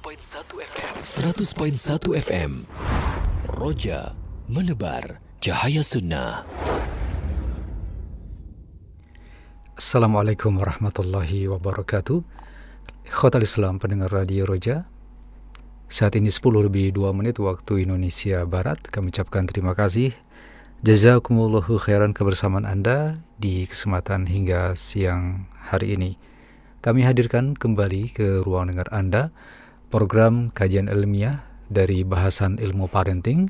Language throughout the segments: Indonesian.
100.1 FM. Roja menebar cahaya sunnah. Assalamualaikum warahmatullahi wabarakatuh. Ikhwatal Islam, pendengar Radio Roja. Saat ini 10:02 waktu Indonesia Barat. Kami ucapkan terima kasih. Jazakumullahu khairan kebersamaan Anda di kesempatan hingga siang hari ini. Kami hadirkan kembali ke ruang dengar Anda program kajian ilmiah dari bahasan ilmu parenting,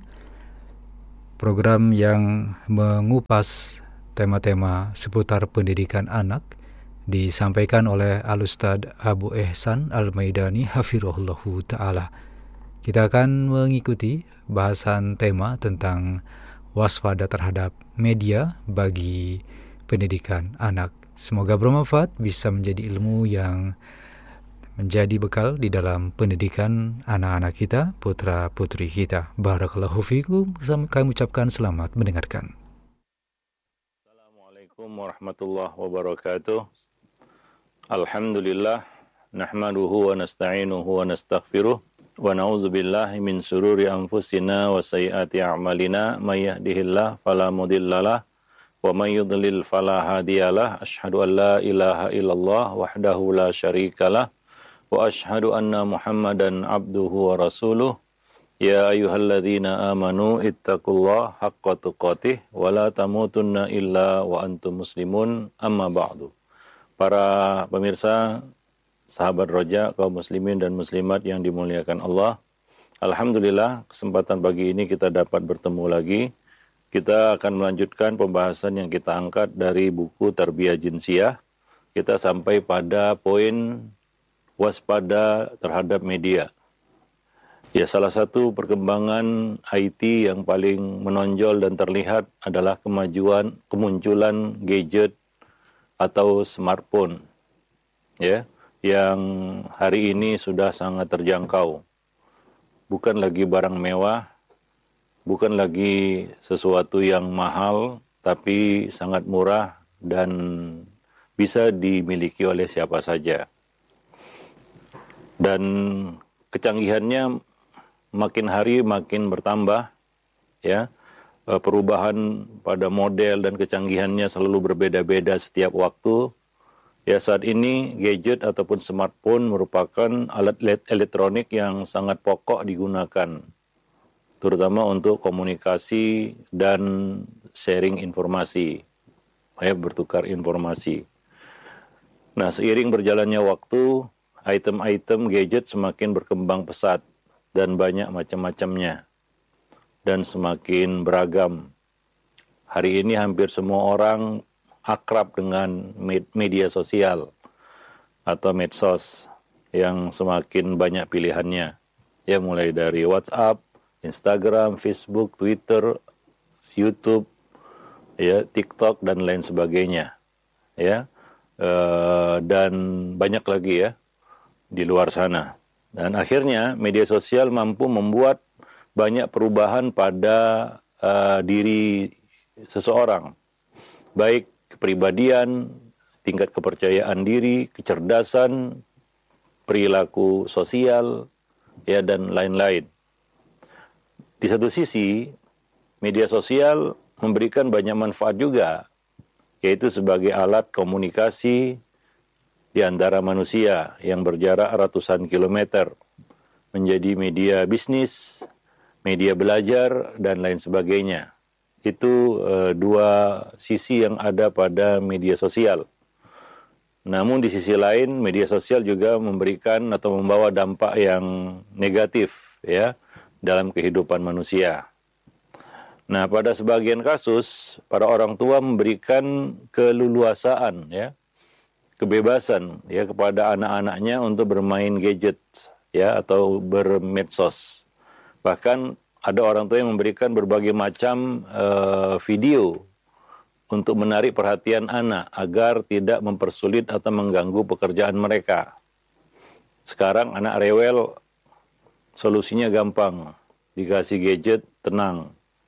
program yang mengupas tema-tema seputar pendidikan anak disampaikan oleh Al-Ustadz Abu Ihsan Al-Maidani hafirullahu ta'ala. Kita akan mengikuti bahasan tema tentang waspada terhadap media bagi pendidikan anak. Semoga bermanfaat, bisa menjadi ilmu yang menjadi bekal di dalam pendidikan anak-anak kita, putra-putri kita. Barakallahu fikum. Kami ucapkan selamat mendengarkan. Assalamualaikum warahmatullahi wabarakatuh. Alhamdulillah, nahmaduhu wa nasta'inuhu wa nastaghfiruh, wa na'udzu billahi min syururi anfusina wa sayyiati a'malina, may yahdihillahu fala mudhillalah wa may yudlil fala hadiyalah. Asyhadu an la ilaha illallah wahdahu la syarikalah wa asyhadu anna Muhammadan abduhu wa rasuluh. Ya ayyuhalladzina amanu ittaqullaha haqqa tuqatih wa la tamutunna illa wa antum muslimun, amma ba'du. Para pemirsa, sahabat Roja, kaum muslimin dan muslimat yang dimuliakan Allah, alhamdulillah kesempatan pagi ini kita dapat bertemu lagi. Kita akan melanjutkan pembahasan yang kita angkat dari buku Tarbiyah Jinsiyah. Kita sampai pada poin waspada terhadap media. Ya, salah satu perkembangan IT yang paling menonjol dan terlihat adalah kemunculan gadget atau smartphone, ya, yang hari ini sudah sangat terjangkau. Bukan lagi barang mewah, bukan lagi sesuatu yang mahal, tapi sangat murah dan bisa dimiliki oleh siapa saja. Dan kecanggihannya makin hari makin bertambah, ya. Perubahan pada model dan kecanggihannya selalu berbeda-beda setiap waktu. Ya, saat ini gadget ataupun smartphone merupakan alat elektronik yang sangat pokok digunakan, terutama untuk komunikasi dan sharing informasi, bertukar informasi. Nah, seiring berjalannya waktu, item-item gadget semakin berkembang pesat dan banyak macam-macamnya dan semakin beragam. Hari ini hampir semua orang akrab dengan media sosial atau medsos yang semakin banyak pilihannya. Ya, mulai dari WhatsApp, Instagram, Facebook, Twitter, YouTube, ya, TikTok dan lain sebagainya. Ya, dan banyak lagi ya di luar sana. Dan akhirnya media sosial mampu membuat banyak perubahan pada diri seseorang, baik kepribadian, tingkat kepercayaan diri, kecerdasan, perilaku sosial, ya, dan lain-lain. Di satu sisi, media sosial memberikan banyak manfaat juga, yaitu sebagai alat komunikasi di antara manusia yang berjarak ratusan kilometer, menjadi media bisnis, media belajar, dan lain sebagainya. Itu dua sisi yang ada pada media sosial. Namun di sisi lain, media sosial juga memberikan atau membawa dampak yang negatif, ya, dalam kehidupan manusia. Nah, pada sebagian kasus, para orang tua memberikan keleluasaan, ya, kebebasan, ya, kepada anak-anaknya untuk bermain gadget, ya, atau bermedsos. Bahkan ada orang tua yang memberikan berbagai macam video untuk menarik perhatian anak agar tidak mempersulit atau mengganggu pekerjaan mereka. Sekarang anak rewel, solusinya gampang, dikasih gadget, tenang.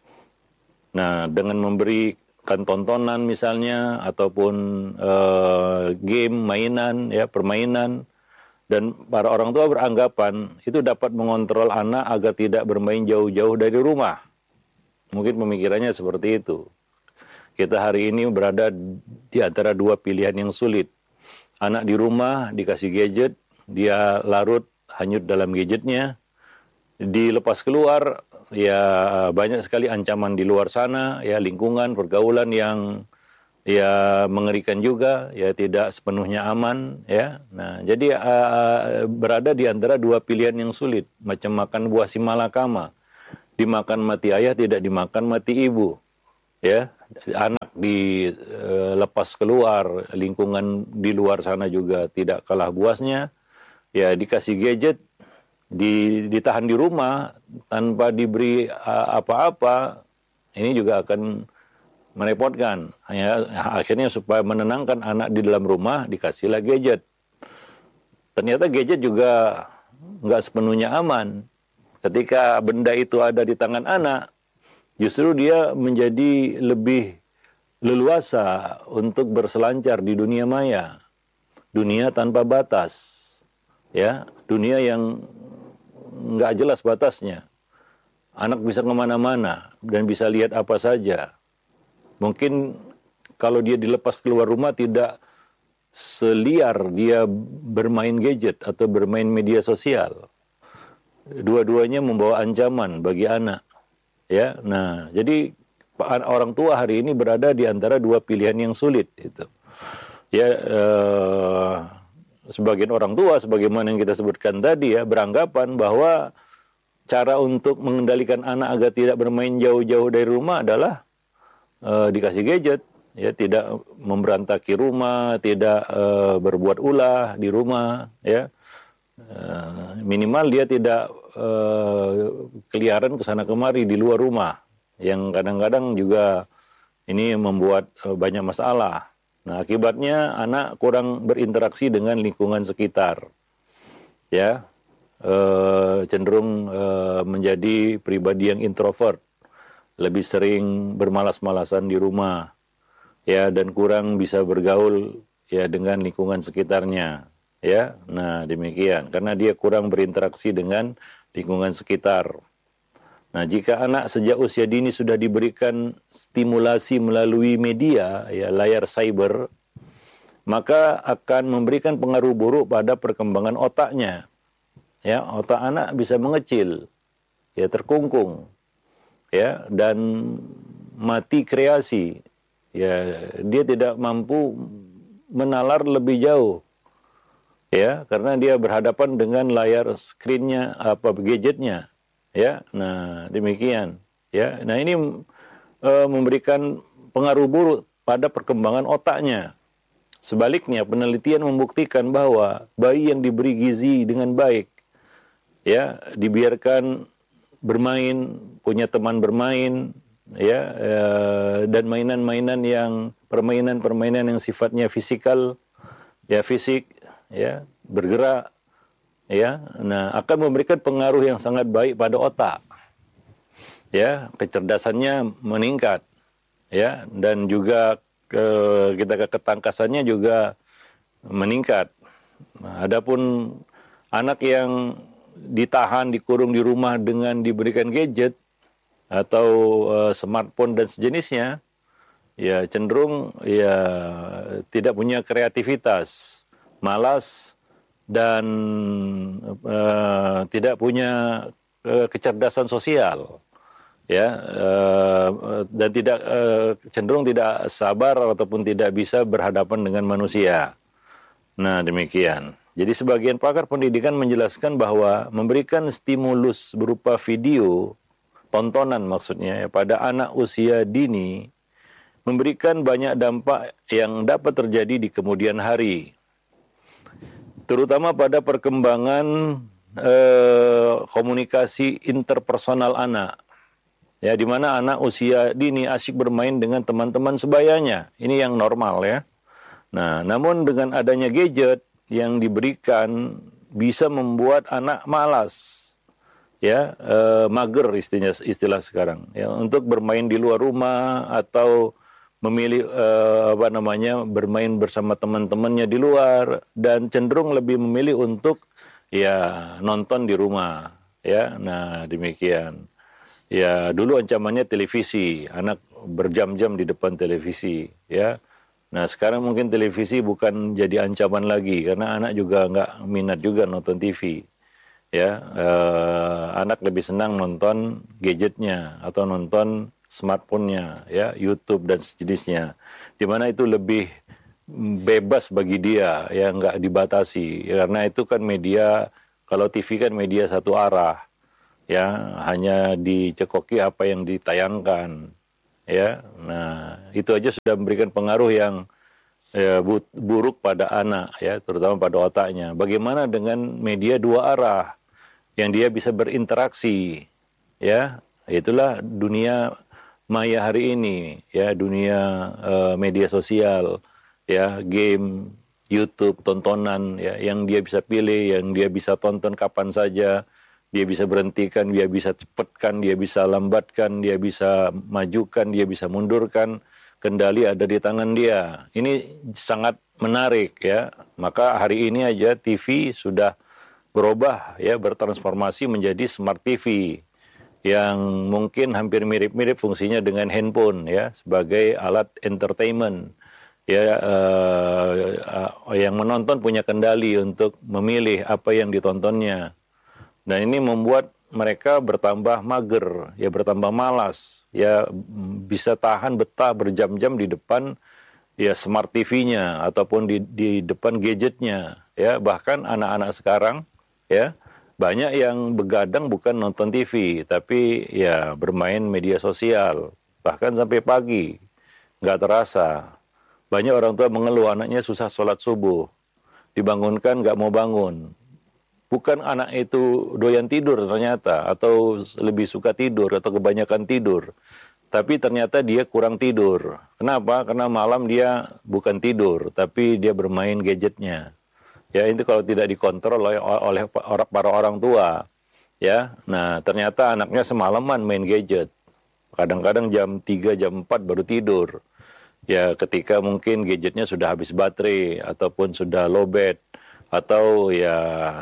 Nah, dengan memberikan tontonan misalnya, ataupun game, mainan, ya, permainan, Dan para orang tua beranggapan itu dapat mengontrol anak agar tidak bermain jauh-jauh dari rumah. Mungkin pemikirannya seperti itu. Kita hari ini berada di antara dua pilihan yang sulit. Anak di rumah dikasih gadget, dia larut hanyut dalam gadgetnya. Dilepas keluar, ya banyak sekali ancaman di luar sana, ya lingkungan, pergaulan yang ya mengerikan juga, ya tidak sepenuhnya aman, ya. Nah, jadi berada di antara dua pilihan yang sulit, macam makan buah si malakama. Dimakan mati ayah, tidak dimakan mati ibu. Ya, anak dilepas keluar, lingkungan di luar sana juga tidak kalah buasnya. Ya, dikasih gadget, ditahan di rumah tanpa diberi apa-apa, ini juga akan merepotkan. Ya, akhirnya supaya menenangkan anak di dalam rumah, dikasihlah gadget. Ternyata gadget juga nggak sepenuhnya aman. Ketika benda itu ada di tangan anak, justru dia menjadi lebih leluasa untuk berselancar di dunia maya, dunia tanpa batas, ya, dunia yang nggak jelas batasnya. Anak bisa kemana-mana dan bisa lihat apa saja. Mungkin kalau dia dilepas keluar rumah tidak seliar dia bermain gadget atau bermain media sosial. Dua-duanya membawa ancaman bagi anak. Ya, nah, jadi orang tua hari ini berada di antara dua pilihan yang sulit itu. Ya, sebagian orang tua, sebagaimana yang kita sebutkan tadi ya, beranggapan bahwa cara untuk mengendalikan anak agar tidak bermain jauh-jauh dari rumah adalah dikasih gadget, ya, tidak memberantaki rumah, tidak berbuat ulah di rumah, ya. Minimal dia tidak keliaran ke sana kemari di luar rumah, yang kadang-kadang juga ini membuat banyak masalah. Nah, akibatnya anak kurang berinteraksi dengan lingkungan sekitar, ya, cenderung menjadi pribadi yang introvert, lebih sering bermalas-malasan di rumah, ya, dan kurang bisa bergaul ya dengan lingkungan sekitarnya. Ya, nah demikian, karena dia kurang berinteraksi dengan lingkungan sekitar. Nah, jika anak sejak usia dini sudah diberikan stimulasi melalui media, ya, layar cyber, maka akan memberikan pengaruh buruk pada perkembangan otaknya. Ya, otak anak bisa mengecil, ya, terkungkung, ya, dan mati kreasi. Ya, dia tidak mampu menalar lebih jauh. Ya, karena dia berhadapan dengan layar screen-nya, gadgetnya, ya. Nah, demikian, ya. Nah, ini memberikan pengaruh buruk pada perkembangan otaknya. Sebaliknya, penelitian membuktikan bahwa bayi yang diberi gizi dengan baik, ya, dibiarkan bermain, punya teman bermain, ya, dan permainan yang sifatnya fisikal, ya, fisik, ya, bergerak, ya, nah, akan memberikan pengaruh yang sangat baik pada otak, ya, kecerdasannya meningkat, ya, dan juga ketangkasannya juga meningkat. Nah, adapun anak yang ditahan, dikurung di rumah dengan diberikan gadget atau smartphone dan sejenisnya, ya, cenderung ya tidak punya kreativitas, malas, dan tidak punya kecerdasan sosial, ya, dan cenderung tidak sabar ataupun tidak bisa berhadapan dengan manusia. Nah, demikian. Jadi sebagian pakar pendidikan menjelaskan bahwa memberikan stimulus berupa video, tontonan maksudnya, ya, pada anak usia dini memberikan banyak dampak yang dapat terjadi di kemudian hari, terutama pada perkembangan komunikasi interpersonal anak, ya, di mana anak usia dini asyik bermain dengan teman-teman sebayanya. Ini yang normal, ya. Nah, namun dengan adanya gadget yang diberikan bisa membuat anak malas, ya, mager istilah sekarang, ya, untuk bermain di luar rumah atau memilih bermain bersama teman-temannya di luar, dan cenderung lebih memilih untuk ya nonton di rumah, ya. Nah, demikian. Ya, dulu ancamannya televisi, anak berjam-jam di depan televisi, ya. Nah, sekarang mungkin televisi bukan jadi ancaman lagi, karena anak juga nggak minat juga nonton TV. Ya, anak lebih senang nonton gadgetnya atau nonton smartphone-nya, ya, YouTube dan sejenisnya, di mana itu lebih bebas bagi dia, ya, nggak dibatasi, karena itu kan media, kalau TV kan media satu arah, ya, hanya dicekoki apa yang ditayangkan, ya. Nah, itu aja sudah memberikan pengaruh yang ya, buruk pada anak, ya, terutama pada otaknya. Bagaimana dengan media dua arah yang dia bisa berinteraksi, ya, itulah dunia maya hari ini, ya, dunia media sosial, ya, game, YouTube, tontonan, ya, yang dia bisa pilih, yang dia bisa tonton kapan saja, dia bisa berhentikan, dia bisa cepatkan, dia bisa lambatkan, dia bisa majukan, dia bisa mundurkan, kendali ada di tangan dia. Ini sangat menarik, ya. Maka hari ini aja TV sudah berubah, ya, bertransformasi menjadi smart TV yang mungkin hampir mirip-mirip fungsinya dengan handphone, ya, sebagai alat entertainment, ya, yang menonton punya kendali untuk memilih apa yang ditontonnya, dan ini membuat mereka bertambah mager, ya, bertambah malas, ya, bisa tahan betah berjam-jam di depan, ya, smart TV-nya ataupun di depan gadgetnya, ya. Bahkan anak-anak sekarang, ya, banyak yang begadang bukan nonton TV, tapi ya bermain media sosial, bahkan sampai pagi, nggak terasa. Banyak orang tua mengeluh anaknya susah sholat subuh, dibangunkan nggak mau bangun. Bukan anak itu doyan tidur ternyata, atau lebih suka tidur, atau kebanyakan tidur, tapi ternyata dia kurang tidur. Kenapa? Karena malam dia bukan tidur, tapi dia bermain gadgetnya. Ya, itu kalau tidak dikontrol oleh para orang tua, ya. Nah, ternyata anaknya semalaman main gadget. Kadang-kadang jam 3, jam 4 baru tidur. Ya, ketika mungkin gadgetnya sudah habis baterai, ataupun sudah lowbat, atau ya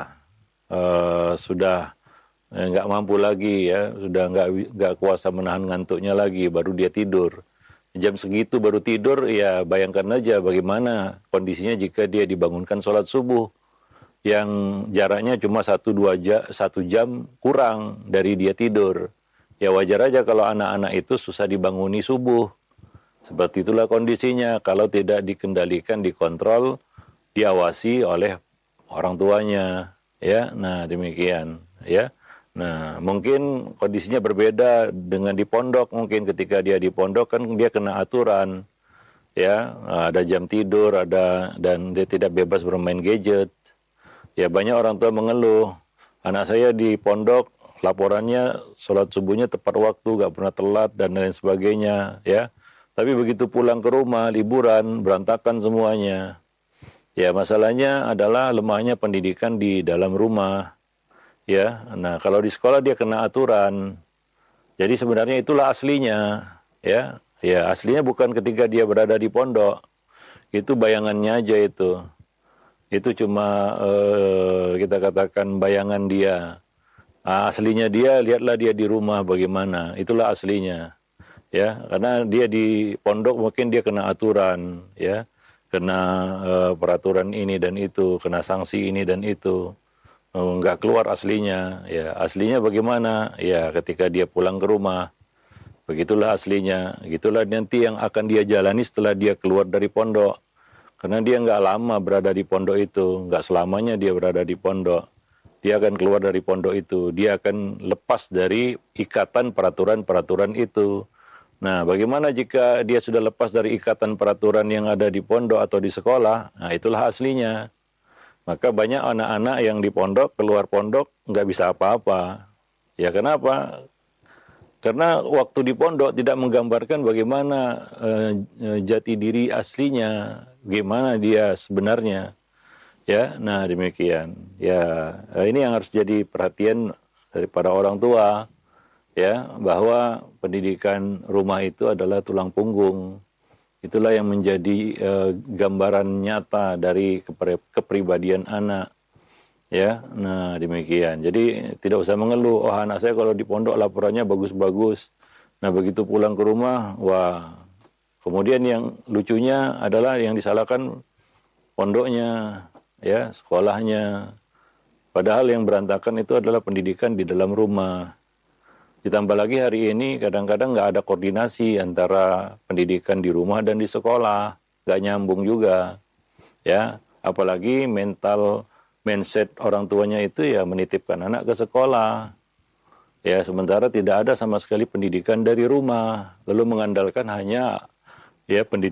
sudah nggak mampu lagi, ya, sudah nggak kuasa menahan ngantuknya lagi, baru dia tidur. Jam segitu baru tidur, ya bayangkan aja bagaimana kondisinya jika dia dibangunkan sholat subuh yang jaraknya cuma 1 jam kurang dari dia tidur. Ya wajar aja kalau anak-anak itu susah dibanguni subuh. Seperti itulah kondisinya kalau tidak dikendalikan, dikontrol, diawasi oleh orang tuanya, ya. Nah, demikian, ya. Nah, mungkin kondisinya berbeda dengan di pondok. Mungkin ketika dia di pondok kan dia kena aturan, ya, ada jam tidur, dan dia tidak bebas bermain gadget. Ya, banyak orang tua mengeluh, anak saya di pondok laporannya sholat subuhnya tepat waktu, gak pernah telat dan lain sebagainya, ya. Tapi begitu pulang ke rumah liburan berantakan semuanya. Ya, masalahnya adalah lemahnya pendidikan di dalam rumah. Ya, nah kalau di sekolah dia kena aturan. Jadi sebenarnya itulah aslinya, ya. Ya, aslinya bukan ketika dia berada di pondok. Itu bayangannya aja itu. Itu cuma kita katakan bayangan dia. Aslinya dia, lihatlah dia di rumah bagaimana. Itulah aslinya. Ya, karena dia di pondok mungkin dia kena aturan, ya. Kena peraturan ini dan itu, kena sanksi ini dan itu. Nggak keluar aslinya, ya. Aslinya bagaimana? Ya, ketika dia pulang ke rumah, begitulah aslinya. Gitulah nanti yang akan dia jalani setelah dia keluar dari pondok. Karena dia nggak lama berada di pondok itu, nggak selamanya dia berada di pondok. Dia akan keluar dari pondok itu, dia akan lepas dari ikatan peraturan-peraturan itu. Nah, bagaimana jika dia sudah lepas dari ikatan peraturan yang ada di pondok atau di sekolah? Nah, itulah aslinya. Maka banyak anak-anak yang di pondok, keluar pondok, nggak bisa apa-apa. Ya, kenapa? Karena waktu di pondok tidak menggambarkan bagaimana jati diri aslinya, bagaimana dia sebenarnya. Ya, nah demikian. Ya, ini yang harus jadi perhatian daripada orang tua, ya, bahwa pendidikan rumah itu adalah tulang punggung. Itulah yang menjadi gambaran nyata dari kepribadian anak. Ya, nah demikian. Jadi tidak usah mengeluh, oh anak saya kalau di pondok laporannya bagus-bagus. Nah begitu pulang ke rumah, wah. Kemudian yang lucunya adalah yang disalahkan pondoknya, ya, sekolahnya. Padahal yang berantakan itu adalah pendidikan di dalam rumah. Ditambah lagi hari ini kadang-kadang nggak ada koordinasi antara pendidikan di rumah dan di sekolah, nggak nyambung juga, ya. Apalagi mindset orang tuanya itu ya menitipkan anak ke sekolah, ya. Sementara tidak ada sama sekali pendidikan dari rumah, lalu mengandalkan hanya ya pendidikan